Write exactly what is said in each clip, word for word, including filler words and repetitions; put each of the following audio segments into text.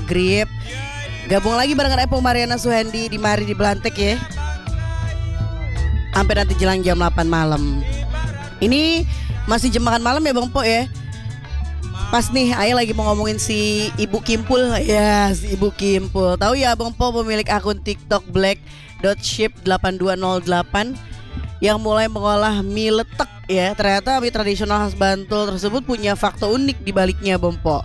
maghrib. Gabung lagi barengan Epong Mariana Suhendi di Mari di Belantek ya. Sampai nanti jelang jam delapan malam. Ini masih jam makan malam ya Bang Po ya. Pas nih Ayah lagi mau ngomongin si Ibu Kimpul. Ya si Ibu Kimpul. Tahu ya Bang Po, pemilik akun TikTok black dot ship delapan dua nol delapan yang mulai mengolah mie letek ya. Ternyata mie tradisional khas Bantul tersebut punya fakta unik di baliknya Bang Po.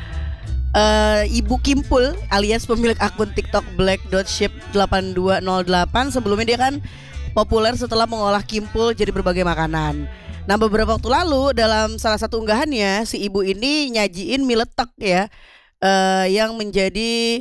Uh, Ibu Kimpul alias pemilik akun TikTok black dot ship delapan dua nol delapan sebelumnya dia kan populer setelah mengolah kimpul jadi berbagai makanan. Nah beberapa waktu lalu dalam salah satu unggahannya si ibu ini nyajiin mie letek ya, uh, yang menjadi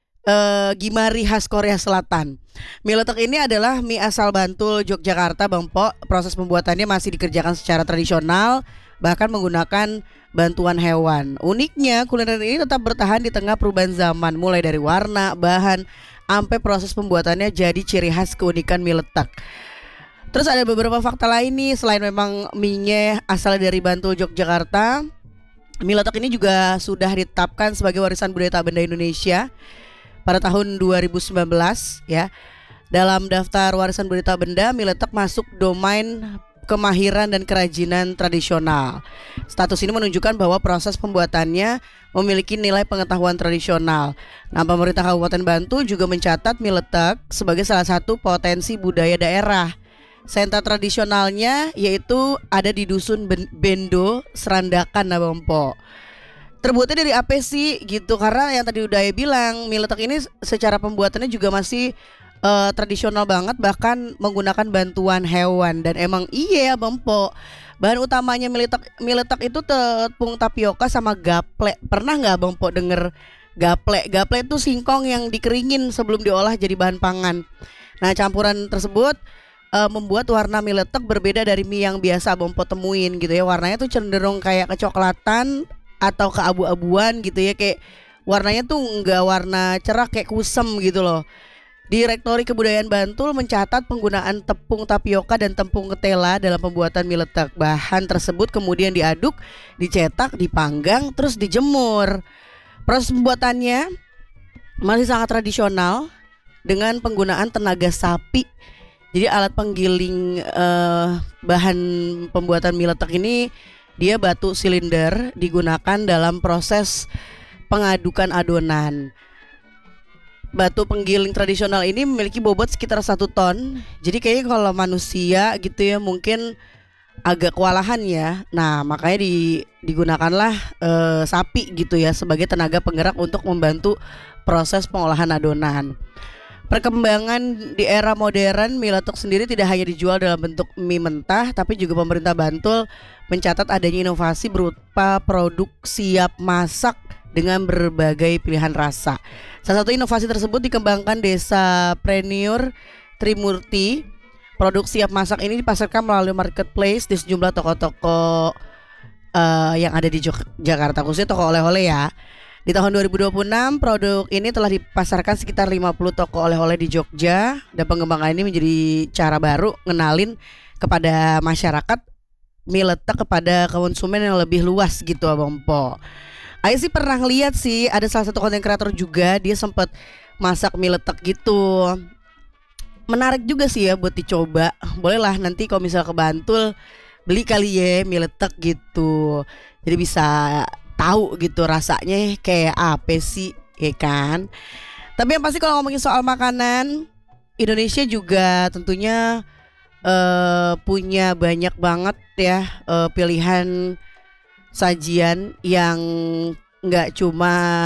uh, gimari khas Korea Selatan. Mie letek ini adalah mie asal Bantul, Yogyakarta Bang Po. Proses pembuatannya masih dikerjakan secara tradisional, bahkan menggunakan bantuan hewan. Uniknya kuliner ini tetap bertahan di tengah perubahan zaman, mulai dari warna, bahan, sampai proses pembuatannya jadi ciri khas keunikan mie letek. Terus ada beberapa fakta lain nih, selain memang mie-nya asal dari Bantul, Yogyakarta, mie letek ini juga sudah ditetapkan sebagai warisan budaya tak benda Indonesia pada tahun dua ribu sembilan belas ya. Dalam daftar warisan budaya tak benda, mie letek masuk domain kemahiran dan kerajinan tradisional. Status ini menunjukkan bahwa proses pembuatannya memiliki nilai pengetahuan tradisional. Nah, pemerintah Kabupaten Bantul juga mencatat mie letek sebagai salah satu potensi budaya daerah. Sentra tradisionalnya yaitu ada di Dusun Bendo, Serandakan, nah Bang Po. Terbuatnya dari apa sih gitu, karena yang tadi udah ya bilang mie letek ini secara pembuatannya juga masih uh, tradisional banget, bahkan menggunakan bantuan hewan. Dan emang iya ya Bang Po, bahan utamanya mie letek, mie letek itu tepung tapioka sama gaplek. Pernah gak Bang Po denger gaplek? Gaplek itu singkong yang dikeringin sebelum diolah jadi bahan pangan. Nah campuran tersebut Uh, membuat warna mie letek berbeda dari mie yang biasa Bang Po temuin gitu ya. Warnanya tuh cenderung kayak kecoklatan atau keabu-abuan gitu ya. Kayak warnanya tuh enggak warna cerah kayak kusem gitu loh. Direktori Kebudayaan Bantul mencatat penggunaan tepung tapioka dan tepung ketela dalam pembuatan mie letek. Bahan tersebut kemudian diaduk, dicetak, dipanggang, terus dijemur. Proses pembuatannya masih sangat tradisional dengan penggunaan tenaga sapi. Jadi alat penggiling uh, bahan pembuatan mie letek ini dia batu silinder digunakan dalam proses pengadukan adonan. Batu penggiling tradisional ini memiliki bobot sekitar satu ton. Jadi kayaknya kalau manusia gitu ya mungkin agak kewalahan ya. Nah makanya di, digunakanlah uh, sapi gitu ya sebagai tenaga penggerak untuk membantu proses pengolahan adonan. Perkembangan di era modern, mie letek sendiri tidak hanya dijual dalam bentuk mie mentah, tapi juga pemerintah Bantul mencatat adanya inovasi berupa produk siap masak dengan berbagai pilihan rasa. Salah satu inovasi tersebut dikembangkan Desa Preneur Trimurti. Produk siap masak ini dipasarkan melalui marketplace di sejumlah toko-toko uh, yang ada di Jakarta, khususnya toko oleh-oleh ya. Di tahun dua ribu dua puluh enam produk ini telah dipasarkan sekitar lima puluh toko oleh-oleh di Jogja, dan pengembangan ini menjadi cara baru ngenalin kepada masyarakat mie letek kepada konsumen yang lebih luas gitu Abang Po. Ayo sih pernah lihat sih ada salah satu konten kreator juga dia sempat masak mie letek gitu. Menarik juga sih ya buat dicoba. Bolehlah nanti kalau misal ke Bantul beli kali ya mie letek gitu. Jadi bisa tahu gitu rasanya kayak apa sih ya kan. Tapi yang pasti kalau ngomongin soal makanan, Indonesia juga tentunya uh, punya banyak banget ya uh, pilihan sajian yang nggak cuma